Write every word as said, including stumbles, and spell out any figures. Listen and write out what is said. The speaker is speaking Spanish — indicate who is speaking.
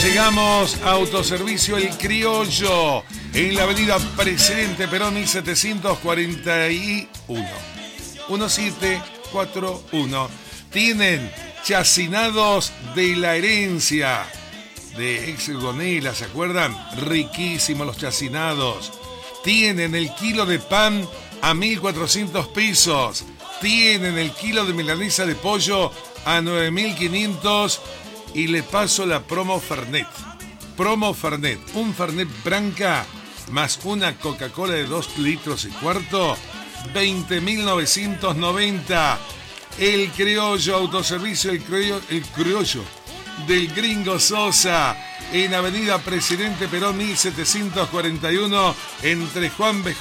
Speaker 1: Llegamos a Autoservicio El Criollo, en la avenida Presidente Perón mil setecientos cuarenta y uno. diecisiete cuarenta y uno. Tienen chacinados de la herencia de ex Gonela, ¿se acuerdan? Riquísimos los chacinados. Tienen el kilo de pan a mil cuatrocientos pesos. Tienen el kilo de milanesa de pollo a nueve mil quinientos. Y le paso la promo Fernet. Promo Fernet. Un Fernet Branca más una Coca-Cola de dos litros y cuarto. veinte mil novecientos noventa. El Criollo, Autoservicio El Criollo, el Criollo del Gringo Sosa, en avenida Presidente Perón mil setecientos cuarenta y uno, entre Juan B.